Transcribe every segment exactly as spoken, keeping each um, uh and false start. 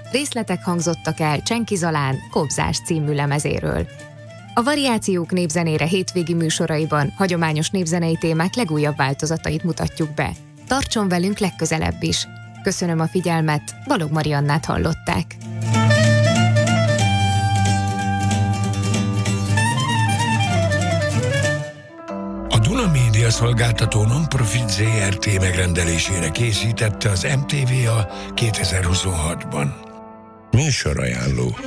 Részletek hangzottak el Csenki Zalán Kobzás című lemezéről. A Variációk népzenére hétvégi műsoraiban hagyományos népzenei témák legújabb változatait mutatjuk be. Tartson velünk legközelebb is! Köszönöm a figyelmet, Balogh Mariannát hallották. A Duna Média Szolgáltató Non-Profit zé er té megrendelésére készítette az em té vé a kétezer-huszonhatban. Műsorajánló.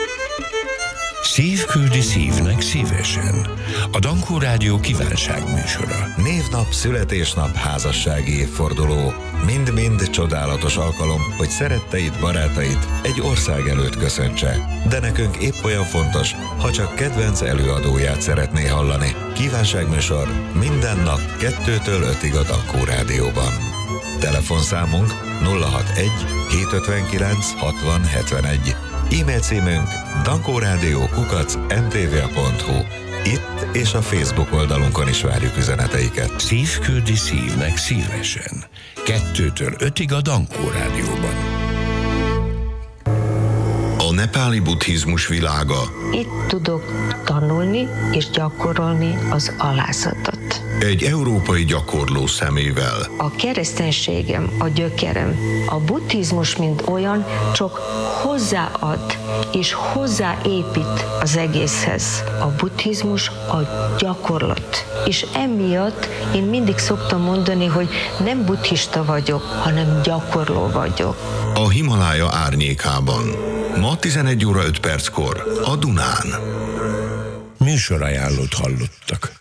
Szív küldi szívnek szívesen. A Dankó Rádió kívánságműsora. Névnap, születésnap, házassági évforduló. Mind-mind csodálatos alkalom, hogy szeretteit, barátait egy ország előtt köszöntse. De nekünk épp olyan fontos, ha csak kedvenc előadóját szeretné hallani. Kívánságműsor minden nap kettőtől ötig a Dankó Rádióban. Telefonszámunk nulla hatvanegy hétszázötvenkilenc hatvan hetvenegy. E-mail címünk dankórádió kukac em té vé pont hu. Itt és a Facebook oldalunkon is várjuk üzeneteiket. Szív küldi szívnek szívesen. Kettőtől ötig a Dankó Rádióban. A nepáli buddhizmus világa. Itt tudok tanulni és gyakorolni az alászatot. Egy európai gyakorló szemével. A kereszténységem, a gyökerem. A buddhizmus, mint olyan, csak hozzáad és hozzáépít az egészhez. A buddhizmus a gyakorlat. És emiatt én mindig szoktam mondani, hogy nem buddhista vagyok, hanem gyakorló vagyok. A Himalája árnyékában. Ma tizenegy óra öt perckor a Dunán. Műsorajánlót hallottak.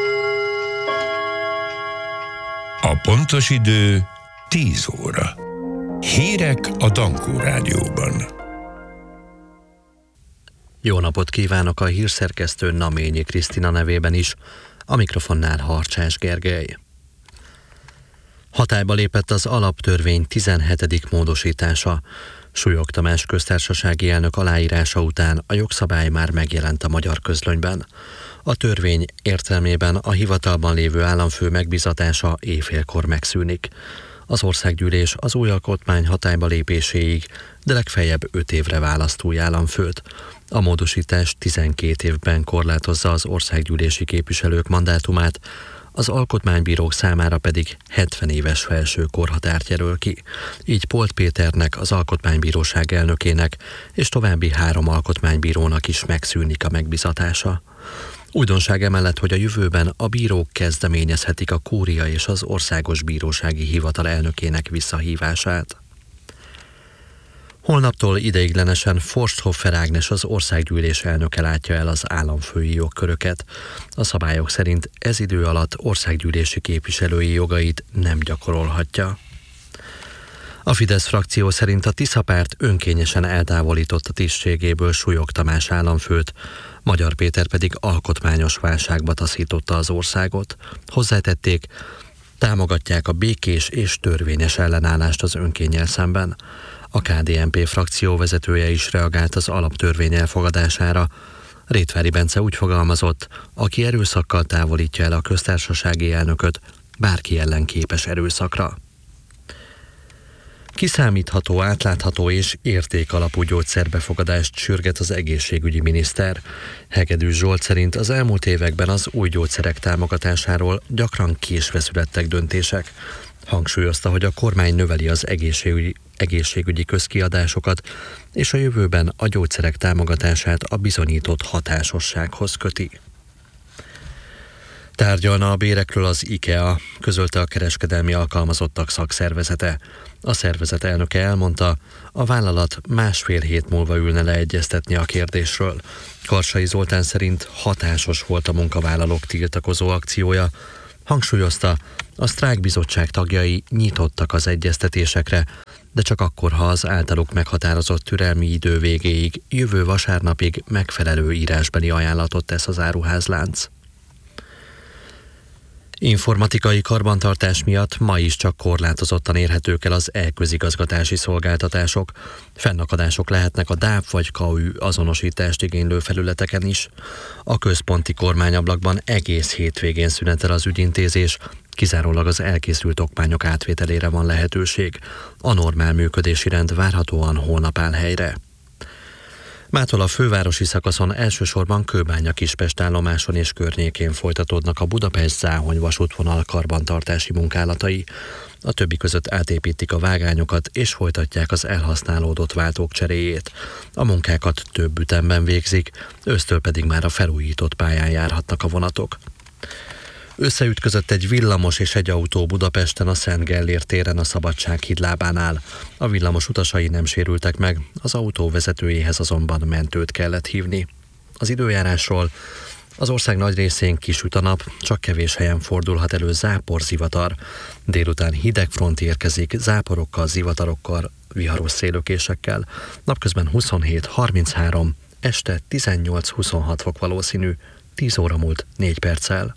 A pontos idő tíz óra. Hírek a Dankó Rádióban. Jó napot kívánok a hírszerkesztő Naményi Krisztina nevében is, a mikrofonnál Harcsás Gergely. Hatályba lépett az alaptörvény tizenhetedik módosítása. Súlyog Tamás köztársasági elnök aláírása után a jogszabály már megjelent a Magyar Közlönyben. A törvény értelmében a hivatalban lévő államfő megbízatása éjfélkor megszűnik. Az országgyűlés az új alkotmány hatályba lépéséig, de legfeljebb öt évre választ új államfőt. A módosítás tizenkét évben korlátozza az országgyűlési képviselők mandátumát, az alkotmánybírók számára pedig hetven éves felső korhatárt jelöl ki. Így Polt Péternek, az Alkotmánybíróság elnökének és további három alkotmánybírónak is megszűnik a megbizatása. Újdonság emellett, hogy a jövőben a bírók kezdeményezhetik a kúria és az Országos Bírósági Hivatal elnökének visszahívását. Holnaptól ideiglenesen Forsthoffer Ágnes, az országgyűlés elnöke látja el az államfői jogköröket. A szabályok szerint ez idő alatt országgyűlési képviselői jogait nem gyakorolhatja. A Fidesz frakció szerint a Tisza párt önkényesen eltávolította tisztségéből Súlyog Tamás államfőt, Magyar Péter pedig alkotmányos válságba taszította az országot. Hozzátették, támogatják a békés és törvényes ellenállást az önkénnyel szemben. A ká dé en pé frakció vezetője is reagált az alaptörvény elfogadására. Rétvári Bence úgy fogalmazott, aki erőszakkal távolítja el a köztársasági elnököt, bárki ellen képes erőszakra. Kiszámítható, átlátható és értékalapú gyógyszerbefogadást sürget az egészségügyi miniszter. Hegedűs Zsolt szerint az elmúlt években az új gyógyszerek támogatásáról gyakran késve születtek döntések. Hangsúlyozta, hogy a kormány növeli az egészségügyi, egészségügyi közkiadásokat, és a jövőben a gyógyszerek támogatását a bizonyított hatásossághoz köti. Tárgyalna a bérekről az IKEA, közölte a kereskedelmi alkalmazottak szakszervezete. A szervezet elnöke elmondta, a vállalat másfél hét múlva ülne le egyeztetni a kérdésről. Karsai Zoltán szerint hatásos volt a munkavállalók tiltakozó akciója. Hangsúlyozta, a sztrájkbizottság tagjai nyitottak az egyeztetésekre, de csak akkor, ha az általuk meghatározott türelmi idő végéig, jövő vasárnapig megfelelő írásbeli ajánlatot tesz az áruházlánc. Informatikai karbantartás miatt ma is csak korlátozottan érhetők el az e-közigazgatási szolgáltatások. Fennakadások lehetnek a DÁV vagy ká ú azonosítást igénylő felületeken is. A központi kormányablakban egész hétvégén szünetel az ügyintézés, kizárólag az elkészült okmányok átvételére van lehetőség. A normál működési rend várhatóan holnap áll helyre. Mától a fővárosi szakaszon elsősorban Kőbánya-Kispest állomáson és környékén folytatódnak a Budapest-Záhony vasútvonal karbantartási munkálatai. A többi között átépítik a vágányokat és folytatják az elhasználódott váltók cseréjét. A munkákat több ütemben végzik, ősztől pedig már a felújított pályán járhatnak a vonatok. Összeütközött egy villamos és egy autó Budapesten a Szent Gellért téren a Szabadsághíd lábánál. A villamos utasai nem sérültek meg, az autó vezetőjéhez azonban mentőt kellett hívni. Az időjárásról: az ország nagy részén kisüt a nap, csak kevés helyen fordulhat elő záporzivatar. Délután hideg front érkezik, záporokkal, zivatarokkal, viharos szélökésekkel. Napközben huszonhét harminchárom, este tizennyolc-huszonhat fok valószínű, tíz óra múlt négy perccel.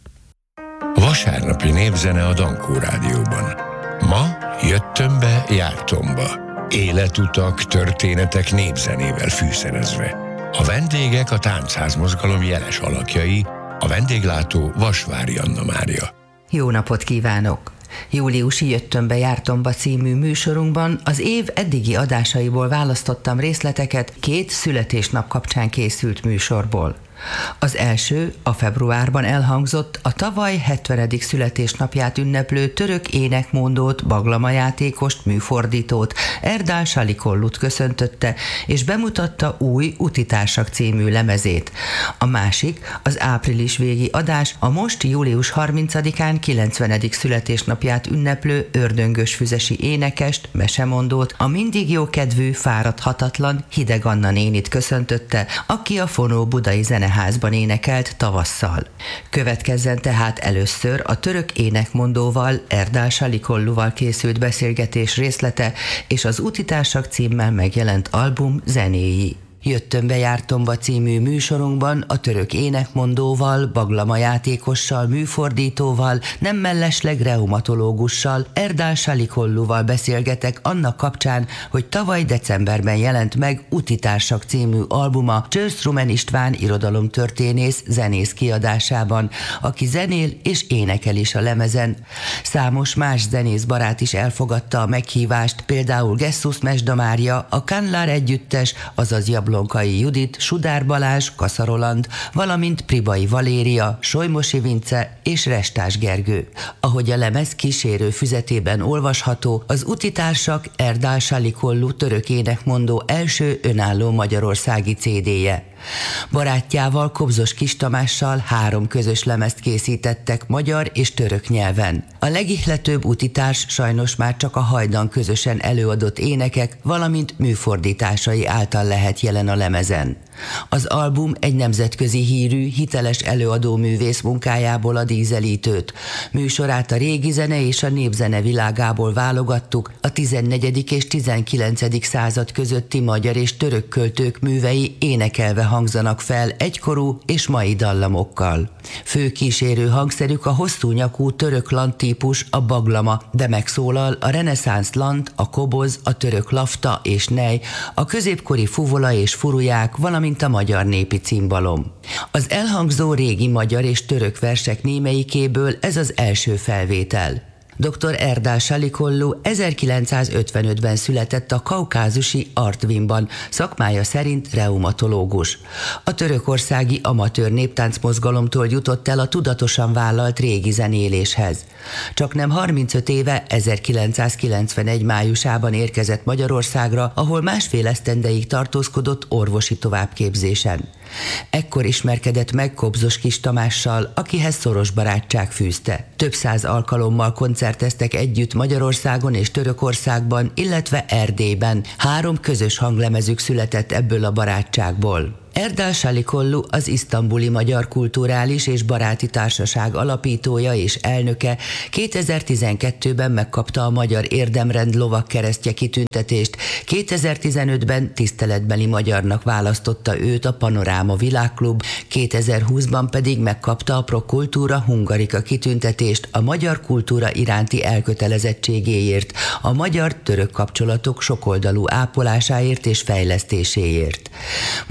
Vasárnapi népzene a Dankó Rádióban. Ma jöttöm be, jártom be. Életutak, történetek népzenével fűszerezve. A vendégek a táncházmozgalom jeles alakjai, a vendéglátó Vasvári Anna Mária. Jó napot kívánok! Júliusi Jöttöm be, jártom be című műsorunkban az év eddigi adásaiból választottam részleteket két születésnap kapcsán készült műsorból. Az első a februárban elhangzott, a tavaly hetvenedik születésnapját ünneplő török énekmondót, baglamajátékost, műfordítót, Erdal Salikollut köszöntötte, és bemutatta új Utitársak című lemezét. A másik, az április végi adás a most július harmincadikán kilencvenedik születésnapját ünneplő ördöngösfüzesi énekest, mesemondót, a mindig jókedvű, fáradhatatlan Hideg Anna nénit köszöntötte, aki a Fonó Budai Zeneházban énekelt tavasszal. Következzen tehát először a török énekmondóval, Erdal Salikolluval készült beszélgetés részlete és az Utitársak címmel megjelent album zenéi. Jöttöm be, jártom be című műsorunkban a török énekmondóval, baglamajátékossal, műfordítóval, nem mellesleg reumatológussal, Erdal Salikolluval beszélgetek annak kapcsán, hogy tavaly decemberben jelent meg Utitársak című albuma Csörsz Rumen István irodalomtörténész zenész kiadásában, aki zenél és énekel is a lemezen. Számos más zenész barát is elfogadta a meghívást, például Gesszus Mesda Mária, a Kanlár együttes, azaz Jablonkai Judit, Sudár Balázs, Kassa Roland, valamint Pribai Valéria, Solymosi Vince és Restás Gergő. Ahogy a lemez kísérő füzetében olvasható, az Utitársak Erdal Salikollu török énekmondó első önálló magyarországi cé dé-je. Barátjával, Kobzos Kis Tamással három közös lemezt készítettek magyar és török nyelven. A legihletőbb utitárs sajnos már csak a hajdan közösen előadott énekek, valamint műfordításai által lehet jelen a lemezen. Az album egy nemzetközi hírű, hiteles előadó művész munkájából ad ízelítőt. Műsorát a régi zene és a népzene világából válogattuk, a tizennegyedik és tizenkilencedik század közötti magyar és török költők művei énekelve hangzanak fel egykorú és mai dallamokkal. Fő kísérő hangszerük a hosszú nyakú török lant típus, a baglama, de megszólal a reneszánsz lant, a koboz, a török lafta és nej, a középkori fuvola és furuják, valamint a magyar népi cimbalom. Az elhangzó régi magyar és török versek némelyikéből ez az első felvétel. doktor Erdal Salikollu ezerkilencszázötvenötben született a kaukázusi Artvinban, szakmája szerint reumatológus. A törökországi amatőr néptáncmozgalomtól jutott el a tudatosan vállalt régi zenéléshez. Csaknem harmincöt éve ezerkilencszázkilencvenegy májusában érkezett Magyarországra, ahol másfél esztendeig tartózkodott orvosi továbbképzésen. Ekkor ismerkedett meg Kobzos Kis Tamással, akihez szoros barátság fűzte. Több száz alkalommal koncerteztek együtt Magyarországon és Törökországban, illetve Erdélyben. Három közös hanglemezük született ebből a barátságból. Erdal Salikollu az Isztambuli Magyar Kulturális és Baráti Társaság alapítója és elnöke, kétezer-tizenkettőben megkapta a Magyar Érdemrend lovagkeresztje kitüntetést, kétezer-tizenötben tiszteletbeli magyarnak választotta őt a Panoráma Világklub, kétezer-húszban pedig megkapta a Pro Kultúra Hungarika kitüntetést a magyar kultúra iránti elkötelezettségéért, a magyar-török kapcsolatok sokoldalú ápolásáért és fejlesztéséért. Munkásság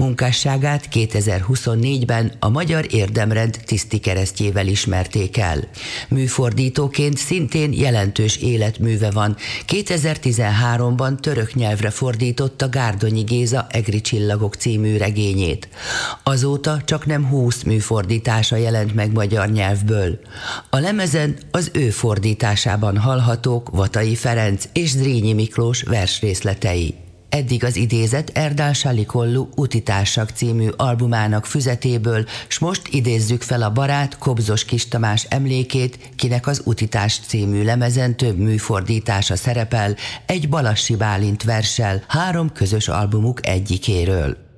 munkásságát kétezer-huszonnégyben a Magyar Érdemrend tisztikeresztjével ismerték el. Műfordítóként szintén jelentős életműve van. kétezer-tizenháromban török nyelvre fordította Gárdonyi Géza Egri csillagok című regényét. Azóta csak nem húsz műfordítása jelent meg magyar nyelvből. A lemezen az ő fordításában hallhatók Vatai Ferenc és Zrínyi Miklós versrészletei. Eddig az idézet Erdál Salikollu Utitársak című albumának füzetéből, s most idézzük fel a barát Kobzos Kis Tamás emlékét, kinek az Utitás című lemezen több műfordítása szerepel, egy Balassi Bálint verssel, három közös albumuk egyikéről.